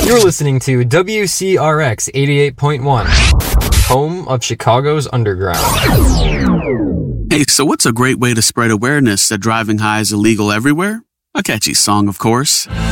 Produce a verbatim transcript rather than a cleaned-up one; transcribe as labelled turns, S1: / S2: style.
S1: You're listening to W C R X eighty-eight point one, home of Chicago's Underground.
S2: Hey, so what's a great way to spread awareness that driving high is illegal everywhere? A catchy song, of course.